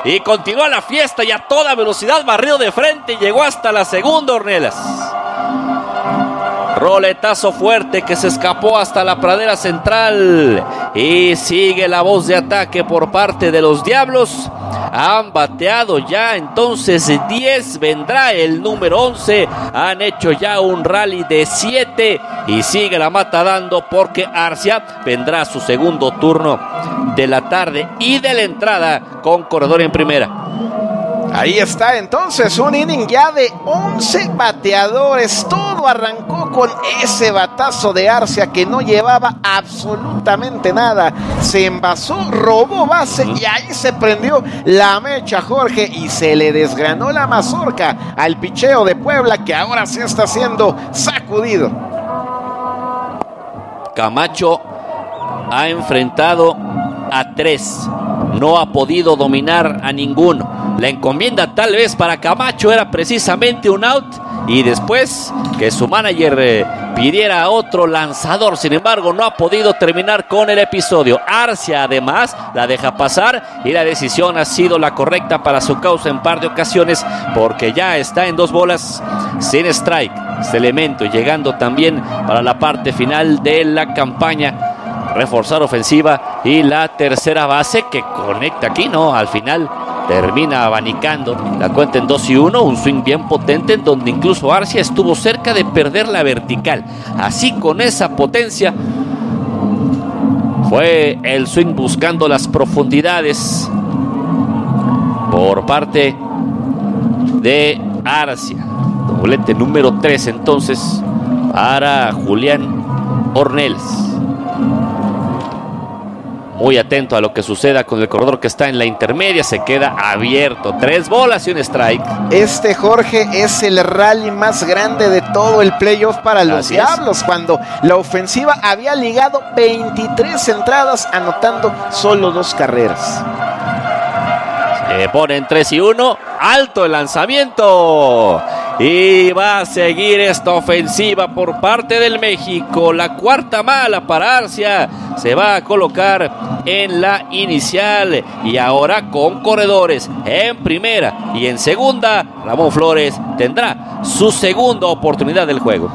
y continúa la fiesta y a toda velocidad barrido de frente y llegó hasta la segunda Ornelas. Roletazo fuerte que se escapó hasta la pradera central y sigue la voz de ataque por parte de los Diablos. Han bateado ya entonces 10, vendrá el número 11, han hecho ya un rally de 7 y sigue la mata dando porque Arcia vendrá a su segundo turno de la tarde y de la entrada con corredor en primera. Ahí está entonces un inning ya de 11 bateadores. Todo arrancó con ese batazo de Arcia que no llevaba absolutamente nada. Se envasó, robó base y ahí se prendió la mecha, Jorge, y se le desgranó la mazorca al picheo de Puebla, que ahora sí está siendo sacudido. Camacho ha enfrentado a 3. No ha podido dominar a ninguno. La encomienda tal vez para Camacho era precisamente un out y después que su manager pidiera otro lanzador. Sin embargo, no ha podido terminar con el episodio. Arcia además la deja pasar y la decisión ha sido la correcta para su causa en par de ocasiones porque ya está en 2 bolas sin strike. Este elemento llegando también para la parte final de la campaña. Reforzar ofensiva y la tercera base que conecta aquí, ¿no? Al final termina abanicando la cuenta en 2-1, un swing bien potente en donde incluso Arcia estuvo cerca de perder la vertical. Así con esa potencia fue el swing buscando las profundidades por parte de Arcia. Doblete número 3 entonces para Julián Ornelas. Muy atento a lo que suceda con el corredor que está en la intermedia. Se queda abierto. 3 bolas y un strike. Este, Jorge, es el rally más grande de todo el playoff para los Diablos. Cuando la ofensiva había ligado 23 entradas, anotando solo 2 carreras. Se ponen 3-1. Alto el lanzamiento. Y va a seguir esta ofensiva por parte del México. La cuarta mala para Arcia. Se va a colocar en la inicial. Y ahora con corredores en primera y en segunda. Ramón Flores tendrá su segunda oportunidad del juego.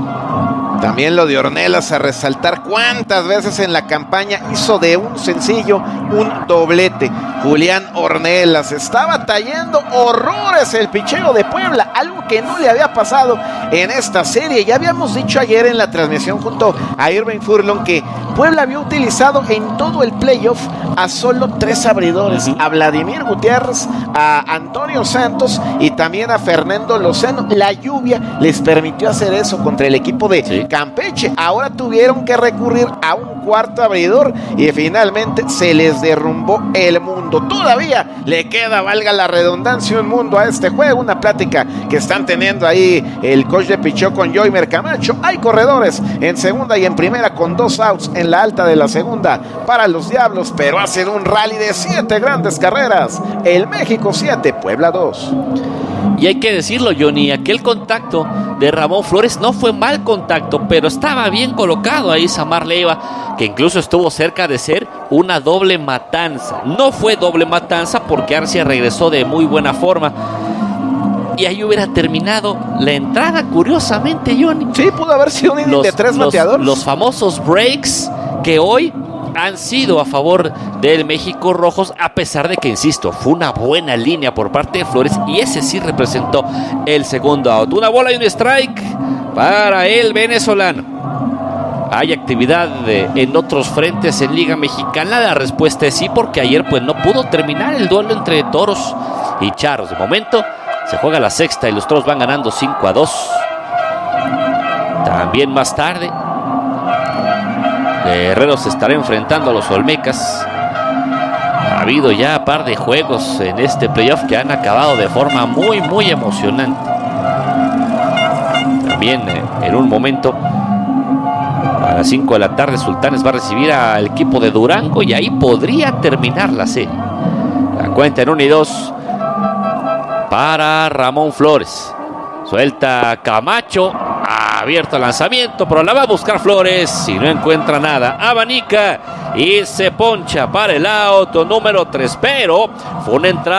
También lo de Ornelas a resaltar cuántas veces en la campaña hizo de un sencillo un doblete. Julián Ornelas está batallando horrores el picheo de Puebla, algo que no le había pasado en esta serie. Ya habíamos dicho ayer en la transmisión junto a Irving Furlong que Puebla había utilizado en todo el playoff a solo 3 abridores, a Vladimir Gutiérrez, a Antonio Santos y también a Fernando Lozano. La lluvia les permitió hacer eso contra el equipo de Campeche. Ahora tuvieron que recurrir a un cuarto abridor y finalmente se les derrumbó el mundo. Todavía le queda, valga la redundancia, un mundo a este juego. Una plática que están teniendo ahí el coach de picheo con Joymer Camacho. Hay corredores en segunda y en primera con 2 outs en la alta de la segunda para los Diablos, pero ha sido un rally de 7 grandes carreras. El México 7, Puebla 2. Y hay que decirlo, Johnny, aquel contacto de Ramón Flores no fue mal contacto, pero estaba bien colocado ahí Samar Leiva, que incluso estuvo cerca de ser una doble matanza. No fue doble matanza porque Arcia regresó de muy buena forma. Y ahí hubiera terminado la entrada, curiosamente, Johnny. Sí, pudo haber sido un inning de 3 bateadores. Los famosos breaks que hoy han sido a favor del México Rojos, a pesar de que, insisto, fue una buena línea por parte de Flores y ese sí representó el segundo out. Una bola y un strike para el venezolano. ¿Hay actividad en otros frentes en Liga Mexicana? La respuesta es sí, porque ayer pues no pudo terminar el duelo entre Toros y Charros. De momento se juega la sexta y los Toros van ganando 5-2. También más tarde Guerreros se estará enfrentando a los Olmecas. Ha habido ya par de juegos en este playoff que han acabado de forma muy, muy emocionante. También en un momento, a las 5 de la tarde, Sultanes va a recibir al equipo de Durango y ahí podría terminar la serie. La cuenta en 1-2 para Ramón Flores. Suelta Camacho. Abierto el lanzamiento, pero la va a buscar Flores y no encuentra nada. Abanica y se poncha para el out número 3, pero fue una entrada